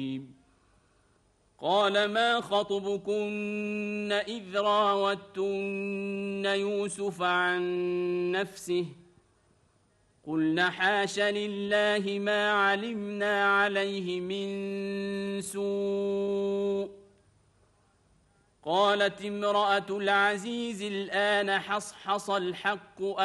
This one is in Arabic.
قال ما خطبكن إذ راوتن يوسف عن نفسه قلن حاش لله ما علمنا عليه من سوء قالت امرأة العزيز الآن حصحص الحق